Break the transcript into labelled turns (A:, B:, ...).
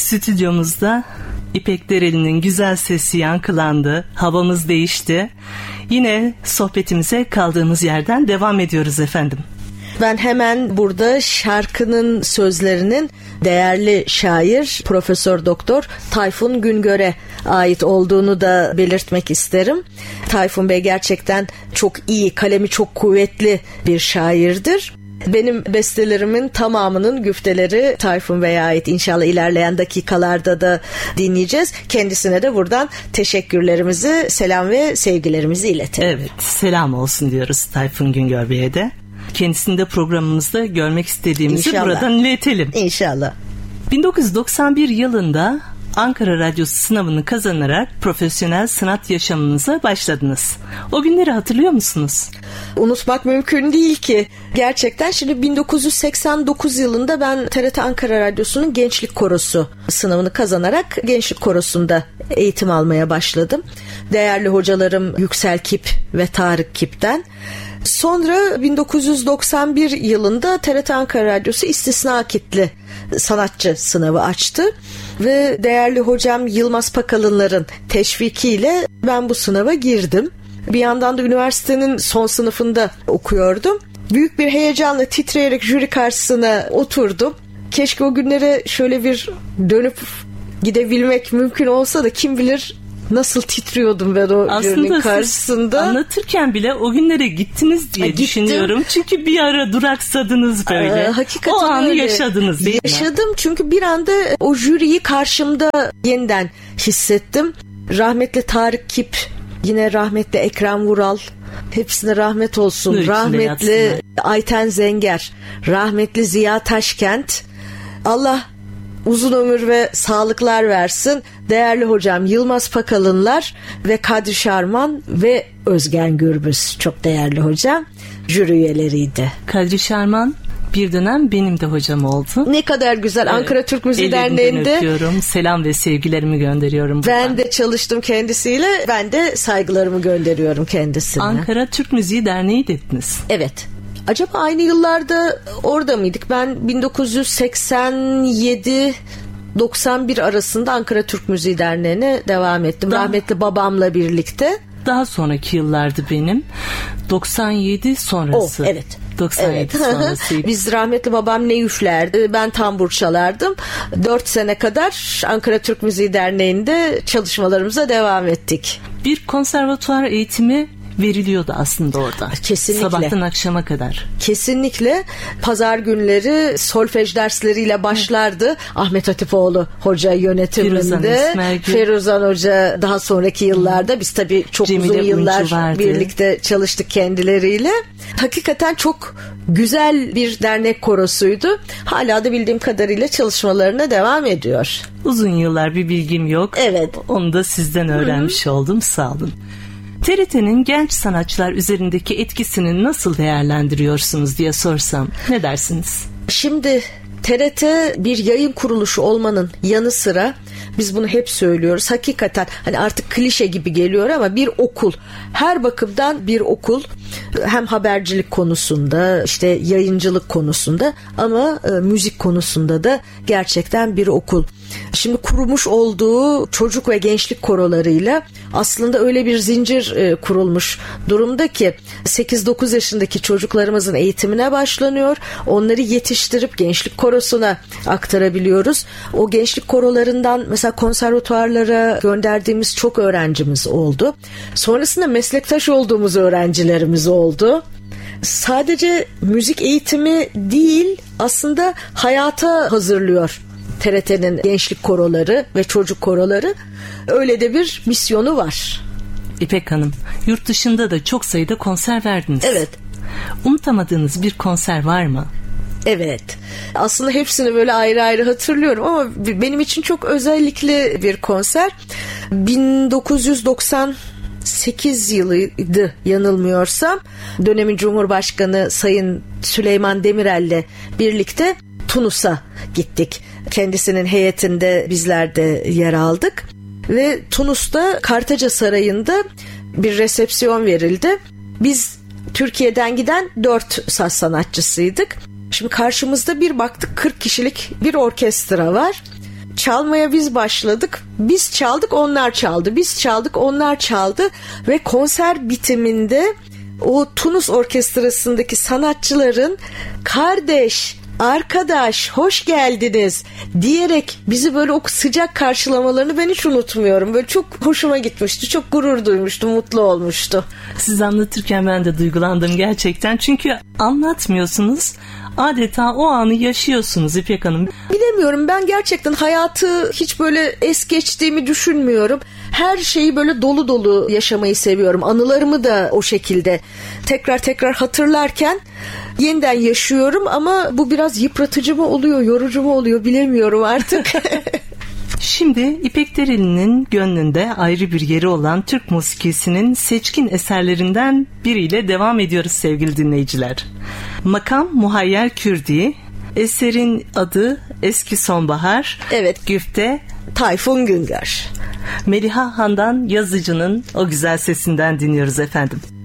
A: Stüdyomuzda İpek Dereli'nin güzel sesi yankılandı, havamız değişti. Yine sohbetimize kaldığımız yerden devam ediyoruz efendim.
B: Ben hemen burada şarkının sözlerinin değerli şair Profesör Doktor Tayfun Güngör'e ait olduğunu da belirtmek isterim. Tayfun Bey gerçekten çok iyi, kalemi çok kuvvetli bir şairdir. Benim bestelerimin tamamının güfteleri Tayfun Bey'e ait. İnşallah ilerleyen dakikalarda da dinleyeceğiz. Kendisine de buradan teşekkürlerimizi, selam ve sevgilerimizi iletelim.
A: Evet, selam olsun diyoruz Tayfun Güngör Bey'e de. Kendisini de programımızda görmek istediğimizi İnşallah. Buradan iletelim.
B: İnşallah.
A: 1991 yılında Ankara Radyosu sınavını kazanarak profesyonel sanat yaşamınıza başladınız. O günleri hatırlıyor musunuz?
B: Unutmak mümkün değil ki. Gerçekten şimdi 1989 yılında ben TRT Ankara Radyosu'nun Gençlik Korosu sınavını kazanarak Gençlik Korosu'nda eğitim almaya başladım. Değerli hocalarım Yüksel Kip ve Tarık Kip'ten. Sonra 1991 yılında TRT Ankara Radyosu istisna akitli sanatçı sınavı açtı ve değerli hocam Yılmaz Pakalınlar'ın teşvikiyle ben bu sınava girdim. Bir yandan da üniversitenin son sınıfında okuyordum. Büyük bir heyecanla titreyerek jüri karşısına oturdum. Keşke o günlere şöyle bir dönüp gidebilmek mümkün olsa da kim bilir nasıl titriyordum ben o jürinin karşısında.
A: Anlatırken bile o günlere gittiniz diye düşünüyorum. Çünkü bir ara duraksadınız böyle.
B: Hakikaten
A: o anı
B: öyle.
A: Yaşadınız değil mi?
B: Yaşadım çünkü bir anda o jüriyi karşımda yeniden hissettim. Rahmetli Tarık Kip, yine rahmetli Ekrem Vural, hepsine rahmet olsun.
A: Nur
B: rahmetli Ayten Zenger, rahmetli Ziya Taşkent. Allah uzun ömür ve sağlıklar versin. Değerli hocam Yılmaz Pakalınlar ve Kadri Şarman ve Özgen Gürbüz, çok değerli hocam, jüri üyeleriydi.
A: Kadri Şarman bir dönem benim de hocam oldu.
B: Ne kadar güzel. Evet. Ankara Türk Müziği Derneği'nde
A: öpüyorum. Selam ve sevgilerimi gönderiyorum buradan.
B: Ben de çalıştım kendisiyle. Ben de saygılarımı gönderiyorum kendisine.
A: Ankara Türk Müziği Derneği dediniz.
B: Evet. Acaba aynı yıllarda orada mıydık? Ben 1987 91 arasında Ankara Türk Müziği Derneği'ne devam ettim. Rahmetli babamla birlikte.
A: Daha sonraki yıllardı benim. 97 sonrası.
B: Evet.
A: 97 evet. Sonrası.
B: Biz rahmetli babam ne üflerdi, ben tambur çalardım. 4 sene kadar Ankara Türk Müziği Derneği'nde çalışmalarımıza devam ettik.
A: Bir konservatuvar eğitimi veriliyordu aslında orada.
B: Kesinlikle.
A: Sabahtan akşama kadar.
B: Kesinlikle. Pazar günleri dersleriyle başlardı. Ahmet Hatipoğlu Hoca yönetiminde. Feruzan Hoca daha sonraki yıllarda. Biz tabii çok Cemile uzun yıllar birlikte çalıştık kendileriyle. Hakikaten çok güzel bir dernek korosuydu. Hala da bildiğim kadarıyla çalışmalarına devam ediyor.
A: Uzun yıllar bir bilgim yok.
B: Evet.
A: Onu da sizden öğrenmiş oldum. Sağ olun. TRT'nin genç sanatçılar üzerindeki etkisini nasıl değerlendiriyorsunuz diye sorsam ne dersiniz?
B: Şimdi TRT bir yayın kuruluşu olmanın yanı sıra biz bunu hep söylüyoruz. Hakikaten hani artık klişe gibi geliyor ama bir okul. Her bakımdan bir okul. Hem habercilik konusunda, işte yayıncılık konusunda ama müzik konusunda da gerçekten bir okul. Şimdi kurmuş olduğu çocuk ve gençlik korolarıyla aslında öyle bir zincir kurulmuş durumda ki 8-9 yaşındaki çocuklarımızın eğitimine başlanıyor. Onları yetiştirip gençlik korosuna aktarabiliyoruz. O gençlik korolarından mesela konservatuarlara gönderdiğimiz çok öğrencimiz oldu. Sonrasında meslektaş olduğumuz öğrencilerimiz oldu. Sadece müzik eğitimi değil, aslında hayata hazırlıyor TRT'nin gençlik koroları ve çocuk koroları. Öyle de bir misyonu var.
A: İpek Hanım, yurt dışında da çok sayıda konser verdiniz.
B: Evet.
A: Unutamadığınız bir konser var mı?
B: Evet. Aslında hepsini böyle ayrı ayrı hatırlıyorum ama benim için çok özellikli bir konser. 1998 yılıydı yanılmıyorsam. Dönemin Cumhurbaşkanı Sayın Süleyman Demirel'le birlikte Tunus'a gittik. Kendisinin heyetinde bizler de yer aldık. Ve Tunus'ta Kartaca Sarayı'nda bir resepsiyon verildi. Biz Türkiye'den giden 4 saz sanatçısıydık. Şimdi karşımızda bir baktık 40 kişilik bir orkestra var. çalmaya biz başladık. Biz çaldık, onlar çaldı. Biz çaldık, onlar çaldı ve konser bitiminde o Tunus Orkestrası'ndaki sanatçıların kardeş, arkadaş, hoş geldiniz diyerek bizi böyle o sıcak karşılamalarını ben hiç unutmuyorum. Böyle çok hoşuma gitmişti. Çok gurur duymuştum, mutlu olmuştu.
A: Siz anlatırken ben de duygulandım gerçekten. Çünkü anlatmıyorsunuz. Adeta o anı yaşıyorsunuz İpek Hanım.
B: Bilemiyorum, ben gerçekten hayatı hiç böyle es geçtiğimi düşünmüyorum. Her şeyi böyle dolu dolu yaşamayı seviyorum. Anılarımı da o şekilde tekrar hatırlarken yeniden yaşıyorum ama bu biraz yıpratıcı mı oluyor, yorucu mu oluyor bilemiyorum artık.
A: Şimdi İpek Dereli'nin gönlünde ayrı bir yeri olan Türk musikisinin seçkin eserlerinden biriyle devam ediyoruz sevgili dinleyiciler. Makam Muhayyer Kürdi, eserin adı Eski Sonbahar,
B: evet,
A: güfte
B: Tayfun Güngör.
A: Meliha Handan Yazıcı'nın o güzel sesinden dinliyoruz efendim.